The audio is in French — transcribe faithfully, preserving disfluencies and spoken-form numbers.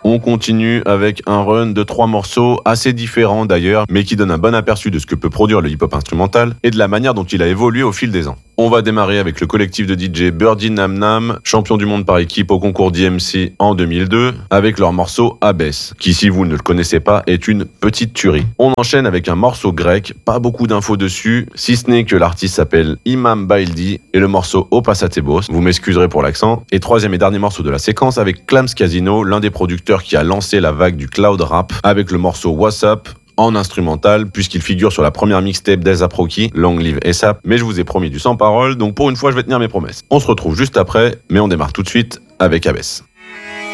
On continue avec un run de trois morceaux assez différents d'ailleurs, mais qui donnent un bon aperçu de ce que peut produire le hip-hop instrumental et de la manière dont il a évolué au fil des ans. On va démarrer avec le collectif de D J Birdie Nam Nam, champion du monde par équipe au concours D M C en deux mille deux, avec leur morceau Abbess, qui si vous ne le connaissez pas est une petite tuerie. On enchaîne avec un morceau grec, pas beaucoup d'infos dessus, si ce n'est que l'artiste s'appelle Imam Baildi et le morceau O Passatebos, vous m'excuserez pour l'accent, et troisième et dernier morceau de la séquence avec Clams Casino, l'un des producteurs qui a lancé la vague du cloud rap, avec le morceau What's Up, en instrumental, puisqu'il figure sur la première mixtape d'A$AP Rocky, Long Live A$A P, mais je vous ai promis du sans parole, donc pour une fois je vais tenir mes promesses. On se retrouve juste après, mais on démarre tout de suite avec Abbess.